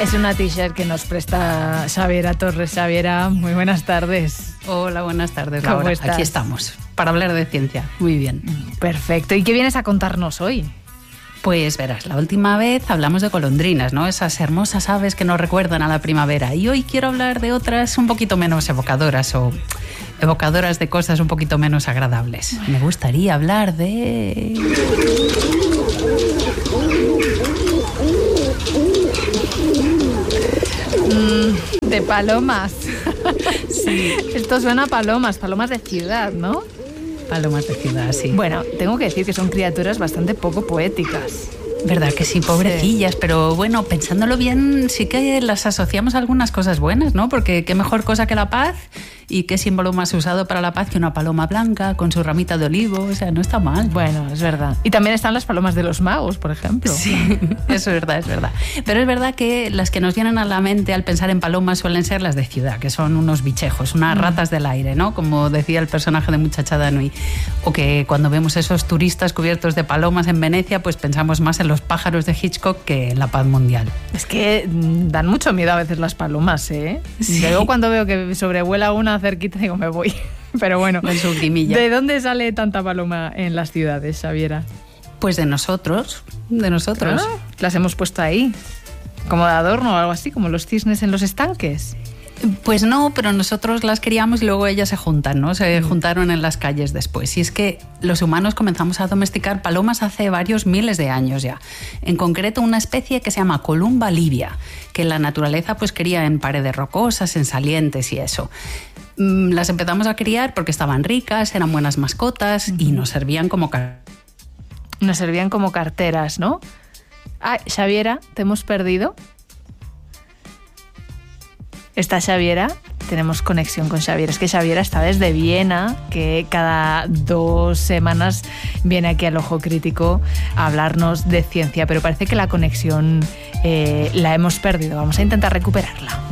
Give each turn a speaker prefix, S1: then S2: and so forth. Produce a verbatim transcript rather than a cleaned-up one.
S1: Es una t-shirt que nos presta Xaviera Torres. Xaviera, muy buenas tardes.
S2: Hola, buenas tardes, Laura.
S1: ¿Cómo estás?
S2: Aquí estamos, para hablar de ciencia. Muy bien.
S1: Perfecto. ¿Y qué vienes a contarnos hoy?
S2: Pues verás, la última vez hablamos de golondrinas, ¿no? Esas hermosas aves que nos recuerdan a la primavera. Y hoy quiero hablar de otras un poquito menos evocadoras o evocadoras de cosas un poquito menos agradables. Me gustaría hablar de...
S1: Mm, de palomas.
S2: Sí.
S1: Esto suena a palomas, palomas de ciudad, ¿no?
S2: Palomas de ciudad, sí.
S1: Bueno, tengo que decir que son criaturas bastante poco poéticas.
S2: ¿Verdad que sí? Pobrecillas,
S1: sí.
S2: Pero bueno, pensándolo bien, sí que las asociamos a algunas cosas buenas, ¿no? Porque qué mejor cosa que la paz y qué símbolo más usado para la paz que una paloma blanca con su ramita de olivo, o sea, no está mal.
S1: Bueno, es verdad. Y también están las palomas de los magos, por ejemplo.
S2: Sí, eso es verdad, es verdad. Pero es verdad que las que nos vienen a la mente al pensar en palomas suelen ser las de ciudad, que son unos bichejos, unas ratas del aire, ¿no? Como decía el personaje de Muchachada Nui. O que cuando vemos esos turistas cubiertos de palomas en Venecia, pues pensamos más en los pájaros de Hitchcock que en la paz mundial.
S1: Es que dan mucho miedo a veces las palomas, ¿eh?
S2: Sí.
S1: Luego cuando veo que sobrevuela una cerquita digo, me voy. Pero bueno,
S2: con su grimilla.
S1: ¿De dónde sale tanta paloma en las ciudades, Xaviera?
S2: Pues de nosotros, de nosotros.
S1: Ah, las hemos puesto ahí, como de adorno o algo así, como los cisnes en los estanques.
S2: Pues no, pero nosotros las criamos y luego ellas se juntan, ¿no? Se mm. juntaron en las calles después. Y es que los humanos comenzamos a domesticar palomas hace varios miles de años ya. En concreto, una especie que se llama Columba livia, que en la naturaleza pues cría en paredes rocosas, en salientes y eso. Las empezamos a criar porque estaban ricas, eran buenas mascotas uh-huh. y nos servían como car-
S1: nos servían como carteras, ¿no? Ah, Xaviera, ¿te hemos perdido? ¿Está Xaviera? Tenemos conexión con Xaviera. Es que Xaviera está desde Viena, que cada dos semanas viene aquí al Ojo Crítico a hablarnos de ciencia, pero parece que la conexión eh, la hemos perdido. Vamos a intentar recuperarla.